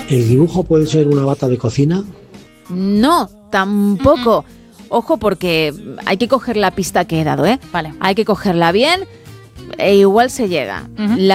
¿El dibujo puede ser una bata de cocina? No, tampoco. Ojo, porque hay que coger la pista que he dado, ¿eh? Vale. Hay que cogerla bien e igual se llega.